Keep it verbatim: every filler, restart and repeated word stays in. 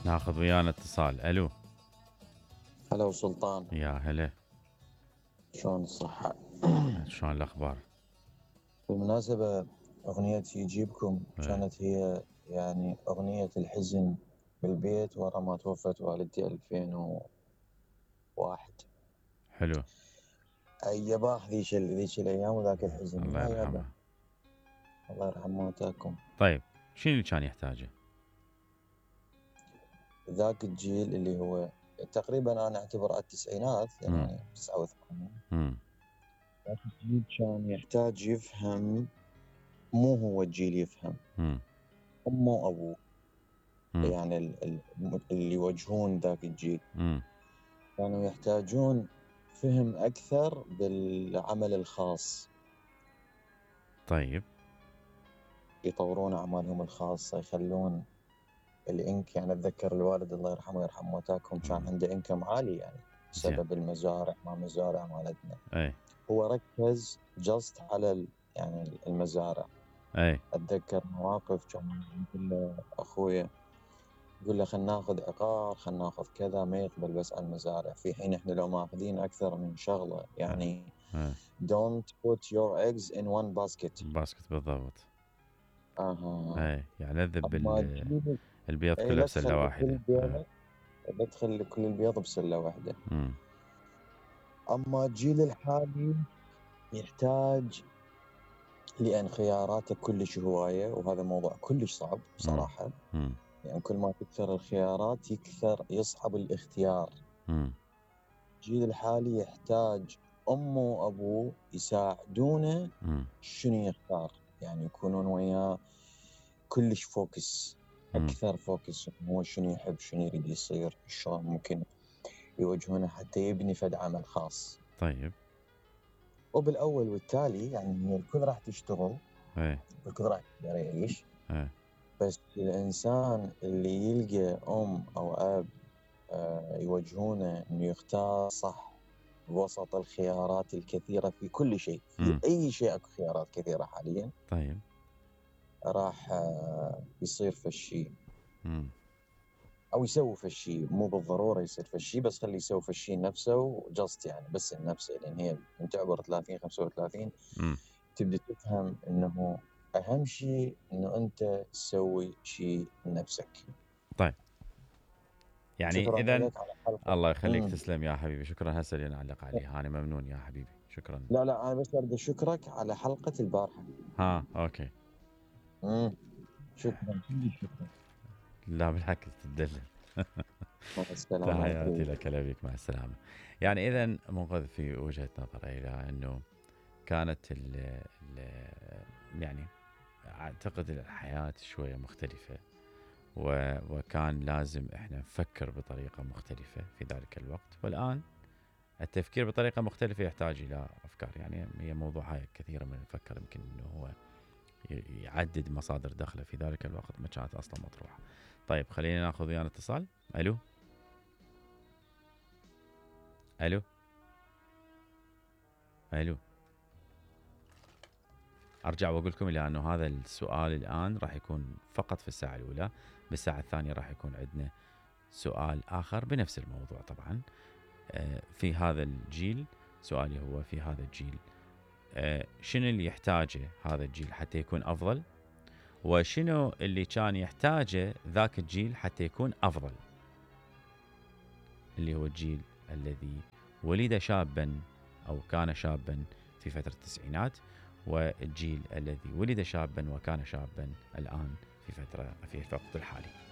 ناخذ ويانا اتصال. الو. هلا وسلطان، يا هلا. شلون الصحة؟ شلون الاخبار؟ بالمناسبة أغنية يجيبكم ايه. كانت هي يعني أغنية الحزن بالبيت ورا ما توفت والدتي ألفين وواحد. حلو. أي يباح ذيك ال- ذيك الأيام وذاك الحزن، الله يا يابا يرحمه. الله يرحم موتاكم. طيب شنو اللي كان يحتاجه؟ ذاك الجيل اللي هو تقريبا أنا أعتبر التسعينات، مم. يعني تسعة وثمانين. مم. ذاك الجيل كان يحتاج يفهم، مو هو الجيل يفهم، مم. أمه وأبوه، مم. يعني ال- ال- اللي يوجهون ذاك الجيل مم. كانوا يحتاجون فهم أكثر بالعمل الخاص، طيب. يطورون أعمالهم الخاصة، يخلون الإنك، يعني أتذكر الوالد الله يرحمه ويرحم موتاكم كان مم. عنده إنكم عالي، يعني زين. بسبب المزارع، ما مزارع مالتنا. اي. هو ركز جست على ال- يعني المزارع. اي. أتذكر مواقف كان يقول له أخويا، يقول له خلنا ناخذ عقار، خلنا ناخذ كذا، ما يقبل بس على المزارع، في حين احنا لو ماخذين اكثر من شغله، يعني اي. don't put your eggs in one basket. باسكت بالضبط. اها. اي يعني اذب اما ال- جيل، البيض اي كله لا بسله تخلي كل واحده. اي. البيض، لا تخلي كل البيض بسله واحده. مم. اما الجيل الحالي يحتاج، لان خياراته كلش هوايه، وهذا موضوع كلش صعب مم. بصراحه. مم. يعني كل ما تكثر الخيارات يكثر يصعب الاختيار. مم. الجيل الحالي يحتاج أمه وأبوه يساعدونه مم. شنو يختار، يعني يكونون وياه كلش فوكس، مم. أكثر فوكس، هو شنو يحب، شنو يريد يصير، شلون ممكن يوجهونه حتى يبني فد عمل خاص. طيب. وبالأول والتالي يعني هي الكل راح تشتغل، اي. الكل راح يقدر يعيش، اي. بس الإنسان اللي يلقى أم أو أب آه، يوجهونه إنه يختار صح وسط الخيارات الكثيرة في كل شيء، في مم. أي شيء أكو خيارات كثيرة حاليا، طيب. راح آه، يصير فشي مم. أو يسوي فشي، مو بالضرورة يصير فشي، بس خليه يسوي فشي نفسه جاست، يعني بس لنفسه، لأن هي من تعبر ثلاثين خمسة وثلاثين مم. تبدأ تفهم إنه أهم شيء إنه أنت تسوي شيء لنفسك. طيب يعني شكرا اذا لك على حلقة. الله يخليك، مم. تسلم يا حبيبي، شكرا. هسه اللي نعلق عليها انا ممنون يا حبيبي، شكرا. لا لا، أنا بس أريد أشكرك على حلقة البارحة. ها اوكي. مم. شكرا، كلش شكرا. لا بالعكس تدلل. مع السلامة يا تحياتي حبيبي. لك، لبيك، مع السلامة. يعني إذا منقذ في وجهة نظري إلى أنه كانت ال ال يعني أعتقد الحياة شوية مختلفة، و- وكان لازم إحنا نفكر بطريقة مختلفة في ذلك الوقت. والآن التفكير بطريقة مختلفة يحتاج إلى أفكار، يعني هي موضوع هاي كثيرا من نفكر يمكن أنه هو ي- يعدد مصادر دخله في ذلك الوقت ما كانت أصلا مطروحة. طيب خلينا ناخذ ويانا اتصال. ألو. ألو. ألو. ارجع واقول لكم الى انه هذا السؤال الان راح يكون فقط في الساعه الاولى، بالساعه الثانيه راح يكون عندنا سؤال اخر بنفس الموضوع. طبعا في هذا الجيل، سؤالي هو في هذا الجيل شنو اللي يحتاجه هذا الجيل حتى يكون افضل، وشنو اللي كان يحتاجه ذاك الجيل حتى يكون افضل، اللي هو الجيل الذي ولد شابا او كان شابا في فتره التسعينات، والجيل الذي ولد شابا وكان شابا الآن في فترة في الوقت الحالي.